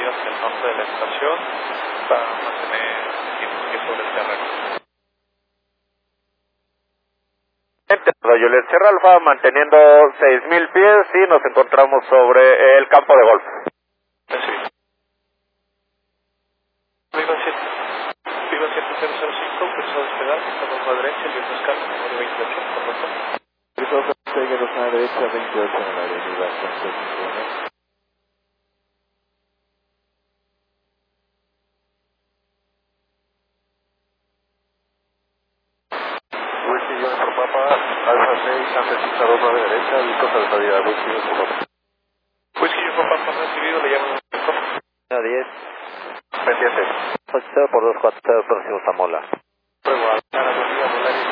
salida hacia el norte de la estación para mantener pie sobre el terreno. Juliet Sierra Alfa manteniendo 6.000 pies y nos encontramos sobre el campo de golf. Recibido. Viva 7005, empezó a despegar, estamos a la derecha, el viento escala, número 28, correcto. Seguimos a la derecha, 28 en la avenida 151. Whisky John por Papa, Alfa 6, antecita 2 a la derecha, listos a la salida, Whisky John por Papa. Whisky John por Papa recibido, le llamo A 10. Pendiente. 80 por 240, próximo Zamola. Prueba, para Bolivia, Volaris,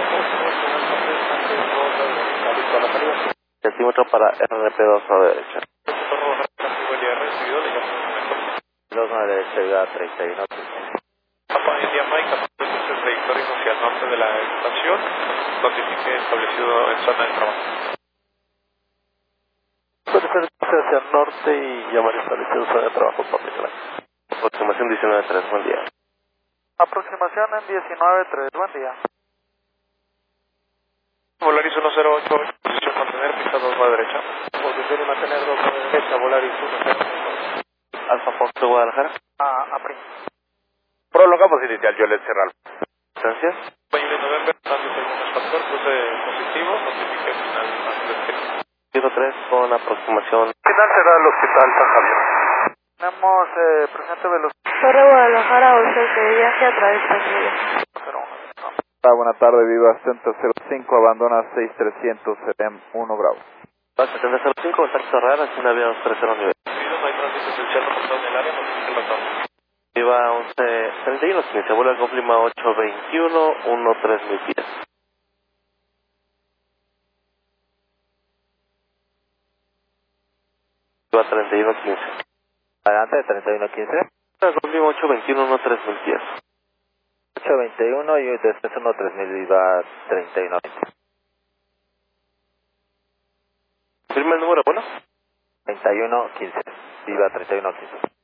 0, Decímetro para RP2 a la derecha. recibido, le llamo un momento. 2 a la derecha, llega a 31. Papa India Mike, entonces trayectoria hacia el norte de la estación, notifique establecido en zona de trabajo. Puede ser hacia el norte y llamar establecido zona de trabajo, papi. Aproximación 19-3, buen día. Aproximación en 19-3, buen día. Volaris 1088, posición mantener, pista 2 a la derecha. Posición y mantener 2 a la derecha, Volaris 1088. Alfa Fox de Guadalajara. A PRI. Prolongamos inicial, Juliet Sierra Alfa. Gracias. Valle de November, cambio segundo factor, cruce positivo, notifique final antes del final. 03 con aproximación. Final será el Hospital San Javier. Tenemos presente velocidad. Torre Guadalajara, Ocel de viaje a través de Río. Buenas tardes, Viva Center 05, abandona 6300, CM 1 Bravo. Base 7005, contacto real, hacia una vía 230 nivel. No hay tránsito esencial reportado en el área, notifique el retorno. Viva 1131, se vuelve al Conflima 821, 13 mil pies. Viva 3115. Adelante, 3115. Al Conflima 821, 13 mil pies. 821 y después 13.000, Viva 3120. Firma el número, bueno. 3115, Viva 3115.